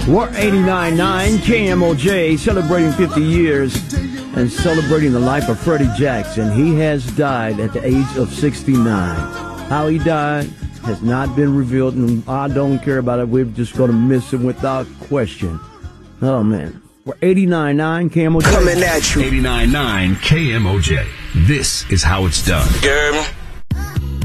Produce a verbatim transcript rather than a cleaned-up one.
We're eighty-nine point nine K M O J, celebrating fifty years and celebrating the life of Freddie Jackson. He has died at the age of sixty-nine. How he died has not been revealed, and I don't care about it. We're just going to miss him without question. Oh, man. We're eighty-nine point nine K M O J. Coming at you. eighty-nine point nine K M O J. This is how it's done. Girl.